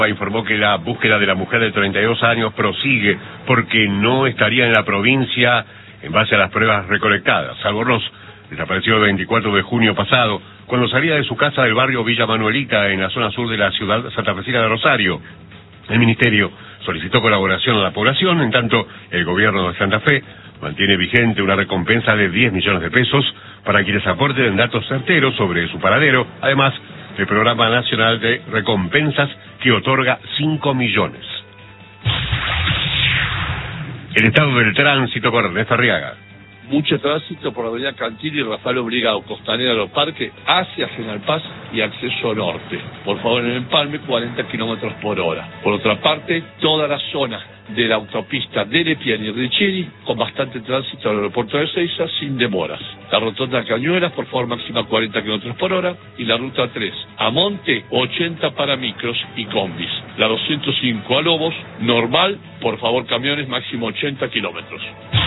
Informó que la búsqueda de la mujer de 32 años prosigue porque no estaría en la provincia en base a las pruebas recolectadas. Salvo Ross desapareció el 24 de junio pasado cuando salía de su casa del barrio Villa Manuelita en la zona sur de la ciudad santafesina de Rosario. El ministerio solicitó colaboración a la población, en tanto el gobierno de Santa Fe mantiene vigente una recompensa de 10 millones de pesos para quienes aporten datos certeros sobre su paradero. Además, el Programa Nacional de Recompensas que otorga 5 millones. El estado del tránsito con Ernesto Arriaga. Mucho tránsito por la avenida Cantil y Rafael Obligado, Costanera Los Parques, hacia General Paz y acceso norte. Por favor, en el Empalme, 40 kilómetros por hora. Por otra parte, toda la zona de la autopista de Lepiani y Riccieri, con bastante tránsito al aeropuerto de Ezeiza, sin demoras. La rotonda Cañuelas, por favor, máxima 40 kilómetros por hora. Y la ruta 3, a Monte, 80 para micros y combis. La 205 a Lobos, normal, por favor, camiones, máximo 80 kilómetros.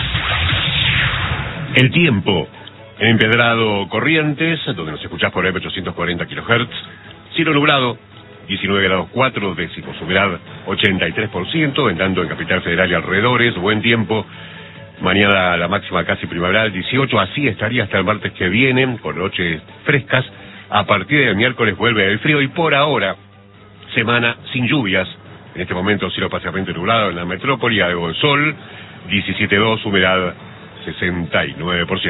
El tiempo. En Empedrado, Corrientes, donde nos escuchás por M840 kHz. Cielo nublado, 19 grados 4 décimos, humedad 83%, en tanto en Capital Federal y alrededores, buen tiempo. Mañana la máxima casi primaveral, 18, así estaría hasta el martes que viene, con noches frescas. A partir del miércoles vuelve el frío y por ahora, semana sin lluvias. En este momento cielo parcialmente nublado en la metrópoli, algo de sol, 17,2, humedad 69%.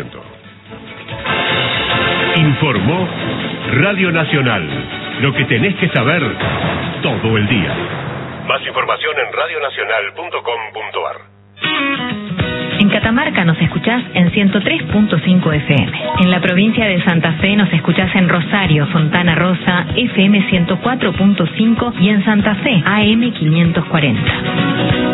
Informó Radio Nacional. Lo que tenés que saber todo el día. Más información en radionacional.com.ar. En Catamarca nos escuchás en 103.5 FM. En la provincia de Santa Fe nos escuchás en Rosario, Fontana Rosa, FM 104.5 y en Santa Fe, AM 540.